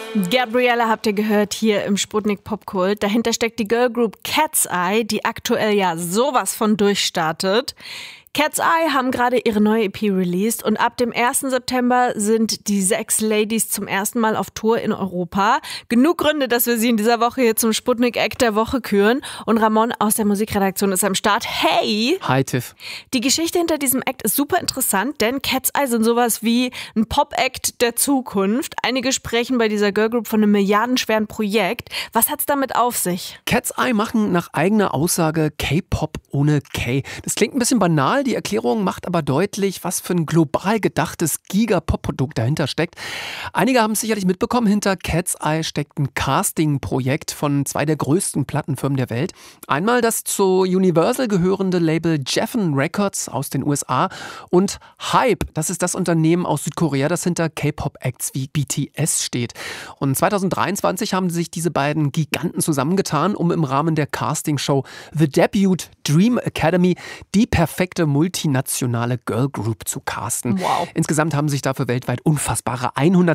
Gabriella habt ihr gehört hier im Sputnik Popkult. Dahinter steckt die Girlgroup Cat's Eye, die aktuell ja sowas von durchstartet. Cat's Eye haben gerade ihre neue EP released und ab dem 1. September sind die 6 Ladies zum ersten Mal auf Tour in Europa. Genug Gründe, dass wir sie in dieser Woche hier zum Sputnik-Act der Woche küren. Und Ramon aus der Musikredaktion ist am Start. Hey! Hi, Tiff. Die Geschichte hinter diesem Act ist super interessant, denn Cat's Eye sind sowas wie ein Pop-Act der Zukunft. Einige sprechen bei dieser Girlgroup von einem milliardenschweren Projekt. Was hat's damit auf sich? Cat's Eye machen nach eigener Aussage K-Pop ohne K. Das klingt ein bisschen banal, die Erklärung macht aber deutlich, was für ein global gedachtes Giga-Pop-Produkt dahinter steckt. Einige haben es sicherlich mitbekommen, hinter Cat's Eye steckt ein Casting-Projekt von 2 der größten Plattenfirmen der Welt. Einmal das zu Universal gehörende Label Geffen Records aus den USA und Hype, das ist das Unternehmen aus Südkorea, das hinter K-Pop-Acts wie BTS steht. Und 2023 haben sich diese beiden Giganten zusammengetan, um im Rahmen der Castingshow The Debut Dream Academy die perfekte multinationale Girlgroup zu casten. Wow. Insgesamt haben sich dafür weltweit unfassbare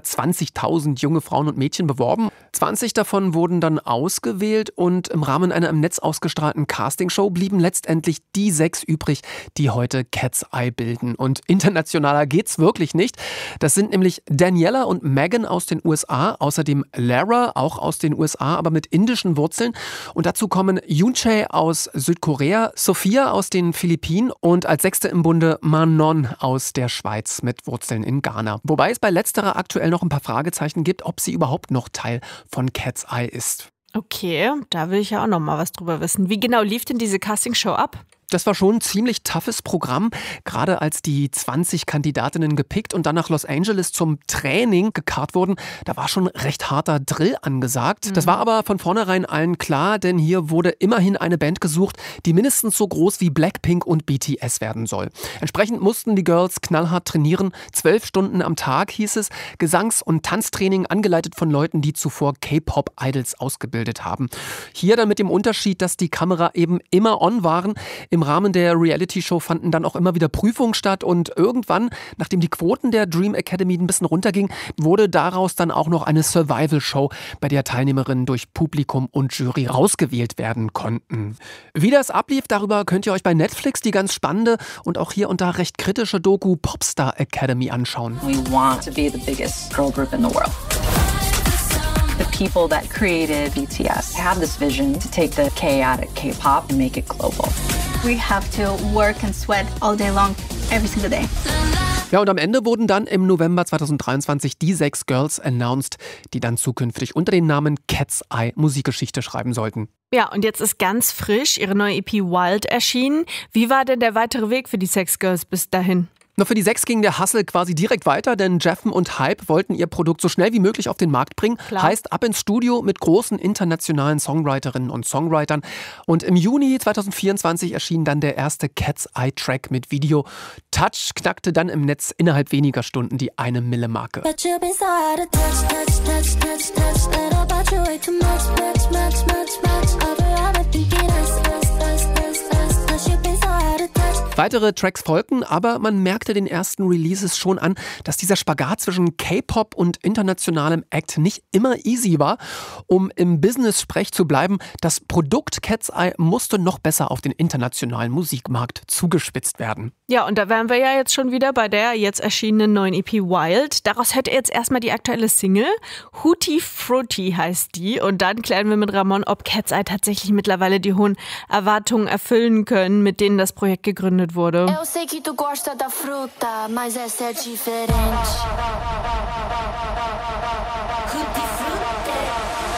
120.000 junge Frauen und Mädchen beworben. 20 davon wurden dann ausgewählt und im Rahmen einer im Netz ausgestrahlten Castingshow blieben letztendlich die 6 übrig, die heute Cat's Eye bilden. Und internationaler geht's wirklich nicht. Das sind nämlich Daniela und Megan aus den USA, außerdem Lara, auch aus den USA, aber mit indischen Wurzeln. Und dazu kommen Yoonchae aus Südkorea, Sophia aus den Philippinen und als 6. im Bunde Manon aus der Schweiz mit Wurzeln in Ghana. Wobei es bei letzterer aktuell noch ein paar Fragezeichen gibt, ob sie überhaupt noch Teil von Cat's Eye ist. Okay, da will ich ja auch noch mal was drüber wissen. Wie genau lief denn diese Castingshow ab? Das war schon ein ziemlich toughes Programm, gerade als die 20 Kandidatinnen gepickt und dann nach Los Angeles zum Training gekarrt wurden. Da war schon recht harter Drill angesagt. Das war aber von vornherein allen klar, denn hier wurde immerhin eine Band gesucht, die mindestens so groß wie Blackpink und BTS werden soll. Entsprechend mussten die Girls knallhart trainieren, 12 Stunden am Tag hieß es, Gesangs- und Tanztraining angeleitet von Leuten, die zuvor K-Pop-Idols ausgebildet haben. Hier dann mit dem Unterschied, dass die Kamera eben immer on waren. Im Rahmen der Reality-Show fanden dann auch immer wieder Prüfungen statt und irgendwann, nachdem die Quoten der Dream Academy ein bisschen runtergingen, wurde daraus dann auch noch eine Survival-Show, bei der Teilnehmerinnen durch Publikum und Jury rausgewählt werden konnten. Wie das ablief, darüber könnt ihr euch bei Netflix die ganz spannende und auch hier und da recht kritische Doku Popstar Academy anschauen. We want to be the biggest girl group in the world. The people that created BTS have this vision to take the K out of K-pop and make it global. We have to work and sweat all day long, every single day. Ja, und am Ende wurden dann im November 2023 die 6 Girls announced, die dann zukünftig unter dem Namen Cat's Eye Musikgeschichte schreiben sollten. Ja, und jetzt ist ganz frisch ihre neue EP Wild erschienen. Wie war denn der weitere Weg für die 6 Girls bis dahin? Für die 6 ging der Hustle quasi direkt weiter, denn Geffen und Hype wollten ihr Produkt so schnell wie möglich auf den Markt bringen. Klar. Heißt, ab ins Studio mit großen internationalen Songwriterinnen und Songwritern. Und im Juni 2024 erschien dann der erste Cat's Eye Track mit Video. Touch knackte dann im Netz innerhalb weniger Stunden die 1 Mille-Marke. Weitere Tracks folgten, aber man merkte den ersten Releases schon an, dass dieser Spagat zwischen K-Pop und internationalem Act nicht immer easy war. Um im Business-Sprech zu bleiben, das Produkt Cat's Eye musste noch besser auf den internationalen Musikmarkt zugespitzt werden. Ja, und da wären wir ja jetzt schon wieder bei der jetzt erschienenen neuen EP Wild. Daraus hört ihr jetzt erstmal die aktuelle Single. Hootie Fruity heißt die. Und dann klären wir mit Ramon, ob Cat's Eye tatsächlich mittlerweile die hohen Erwartungen erfüllen können, mit denen das Projekt gegründet wurde. Eu sei que tu gosta da fruta, mas essa é diferente.